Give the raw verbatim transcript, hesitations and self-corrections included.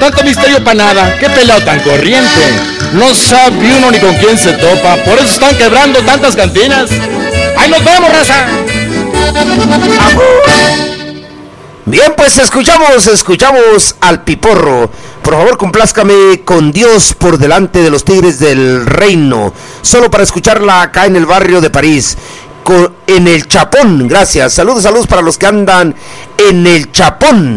tanto misterio para nada. Qué pelado tan corriente. No sabe uno ni con quién se topa. Por eso están quebrando tantas cantinas. ¡Ahí nos vemos, raza! Bien, pues escuchamos, escuchamos al Piporro. Por favor, complázcame con Dios por delante de los Tigres del Reino. Solo para escucharla acá en el barrio de París. Con, en el Chapón, gracias. Saludos, saludos para los que andan en el Chapón.